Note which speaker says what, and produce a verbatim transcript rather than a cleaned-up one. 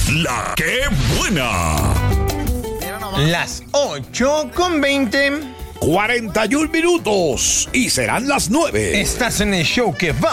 Speaker 1: La que buena.
Speaker 2: Las ocho con veinte.
Speaker 1: cuarenta y un minutos y serán las nueve.
Speaker 2: Estás en el show que va